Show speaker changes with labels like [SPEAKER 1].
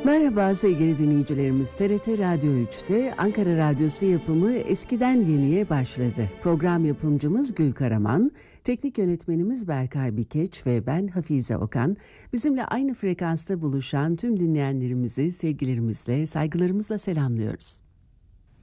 [SPEAKER 1] Merhaba sevgili dinleyicilerimiz. TRT Radyo 3'te Ankara Radyosu yapımı Eskiden Yeniye başladı. Program yapımcımız Gül Karaman, teknik yönetmenimiz Berkay Bikeç ve ben Hafize Okan. Bizimle aynı frekansta buluşan tüm dinleyenlerimizi sevgilerimizle, saygılarımızla selamlıyoruz.